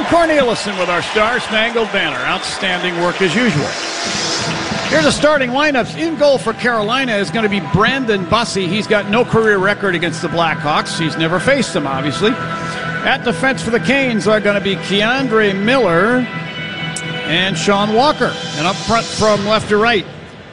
Jim Cornelison with our Star Spangled Banner. Outstanding work as usual. Here's the starting lineups. In goal for Carolina is going to be Brandon Bussey. He's got no career record against the Blackhawks. He's never faced them, obviously. At defense for the Canes are going to be Keandre Miller and Sean Walker. And up front from left to right,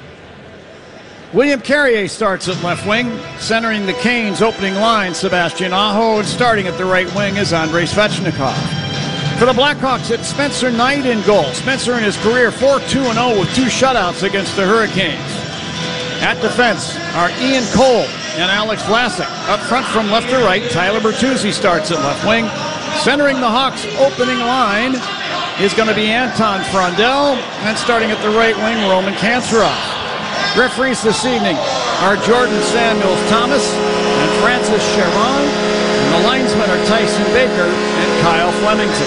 William Carrier starts at left wing, centering the Canes' opening line, Sebastian Aho, and starting at the right wing is Andrei Svechnikov. For the Blackhawks, it's Spencer Knight in goal. Spencer in his career 4-2-0 with 2 shutouts against the Hurricanes. At defense are Ian Cole and Alex Vlasic. Up front from left to right, Tyler Bertuzzi starts at left wing. Centering the Hawks' opening line is going to be Anton Frondel, and starting at the right wing, Roman Kanserov. Referees this evening are Jordan Samuels-Thomas and Francis Charon, and the linesmen are Tyson Baker and Kyle Flemington.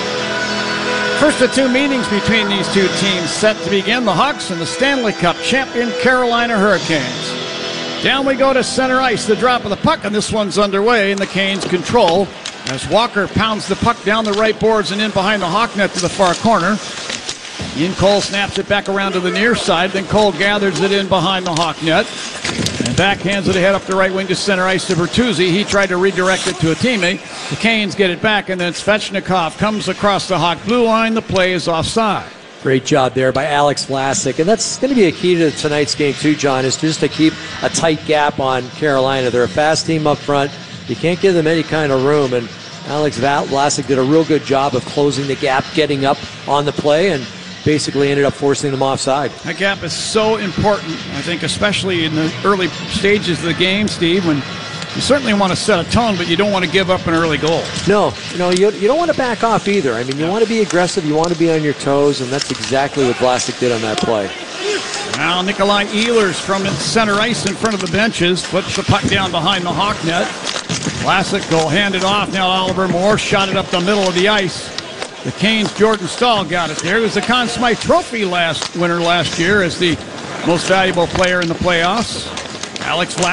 First of 2 meetings between these 2 teams set to begin, the Hawks and the Stanley Cup champion Carolina Hurricanes. Down we go to center ice, the drop of the puck, and this one's underway in the Canes' control as Walker pounds the puck down the right boards and in behind the Hawk net to the far corner. Ian Cole snaps it back around to the near side, then Cole gathers it in behind the Hawk net and backhands it ahead up the right wing to center ice to Bertuzzi. He tried to redirect it to a teammate. The Canes get it back, and then Svechnikov comes across the Hawk blue line. The play is offside. Great job there by Alex Vlasic. And that's going to be a key to tonight's game too, John, is just to keep a tight gap on Carolina. They're a fast team up front. You can't give them any kind of room. And Alex Vlasic did a real good job of closing the gap, getting up on the play, and basically ended up forcing them offside. That gap is so important, I think, especially in the early stages of the game, Steve, when you certainly want to set a tone, but you don't want to give up an early goal. No, you don't want to back off either. I mean, you want to be aggressive, you want to be on your toes, and that's exactly what Vlasic did on that play. Now Nikolai Ehlers from center ice in front of the benches flips the puck down behind the Hawk net. Vlasic will hand it off. Now Oliver Moore shot it up the middle of the ice. The Canes' Jordan Stahl got it there. It was the Conn Smythe Trophy winner last year as the most valuable player in the playoffs. Alex Vlasic